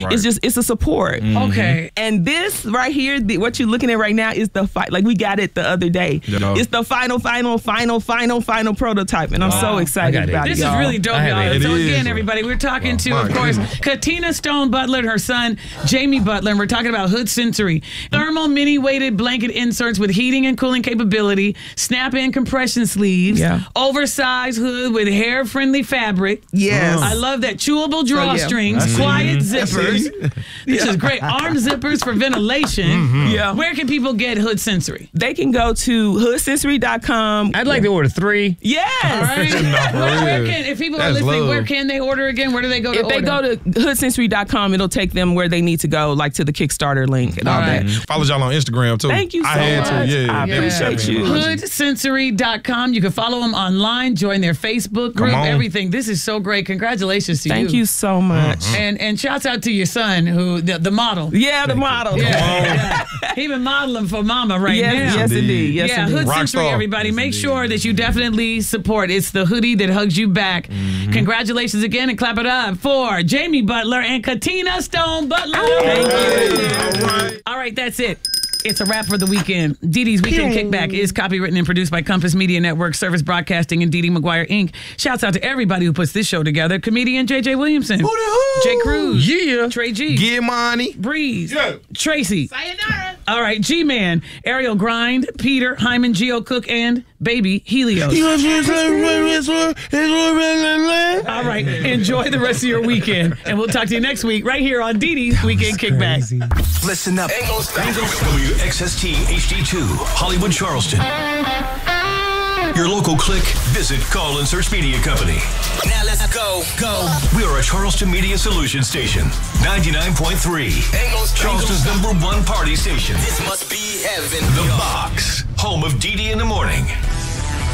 Right. It's a support. Okay. And this right here, what you're looking at right now is the fight. Like we got it the other day. Yeah. It's the final prototype, and I'm so excited about This it. is really dope, y'all. it. So It again, is. everybody, we're talking to, my of course, goodness. Katina Stone Butler and her son, Jamie Butler, and we're talking about Hood Sensory. Thermal mini-weighted blanket inserts with heating and cooling capability, snap-in compression sleeves, oversized hood with hair-friendly fabric. Yes. I love that. Chewable drawstrings, That's quiet it. zippers. This is great. Arm zippers for ventilation. Yeah. Where can people get Hood Sensory? They can go to hoodsensory.com. I'd like to order 3. Yes. All right. Where real. can, if people are That's listening, love. where can they order again? Where do they go to If order? they go to hoodsensory.com, it'll take them where they need to go, like to the Kickstarter link and all right. that. Follow y'all on Instagram too. Thank you so I had much. to. Yeah. I appreciate you. Hoodsensory.com. You can follow them online, join their Facebook group, on. everything. This is so great. Congratulations to you. Thank you so much. And shouts out to your son, who the model. Yeah, the model. Yeah. He been modeling for mama right now. Yes, indeed. Yes, Yeah, indeed. Hood Rock Sensory, star. everybody. Make sure that you definitely support. It's the hoodie that hugs you back. Congratulations again, and clap it up for Jamie Butler and Katina Stone Butler. Thank you. All right, that's it. It's a wrap for the weekend. Dee Dee's Weekend Kickback is copywritten and produced by Compass Media Network, Service Broadcasting, and Dee Dee McGuire, Inc. Shouts out to everybody who puts this show together. Comedian J.J. Williamson. Jay Cruz. Yeah. Trey G. Get money. Breeze. Yeah. Tracy. Sayonara. All right, G-Man. Ariel Grind. Peter. Hyman. Geo Cook. And Baby Helios. All right, enjoy the rest of your weekend. And we'll talk to you next week right here on Dee Dee's Weekend Kickback. Listen up. WXST HD2, Hollywood, Charleston. Your local click, visit, call, and search media company. Now let's go. We are a Charleston Media Solutions station. 99.3. Charleston's #1 party station. This must be heaven. The Box. Home of Dee Dee in the morning.